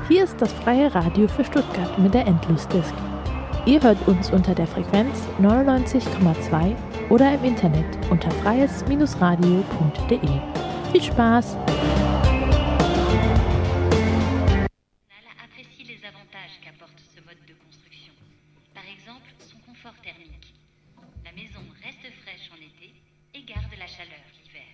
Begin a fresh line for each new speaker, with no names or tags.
Hier ist das freie Radio für Stuttgart mit der Endlosdisk. Ihr hört uns unter der Frequenz 99,2 oder im Internet unter freies-radio.de. Viel Spaß!
Apprécie les avantages qu'apporte ce mode de construction. Par exemple, son confort thermique. La maison reste fraîche en été et garde la chaleur l'hiver.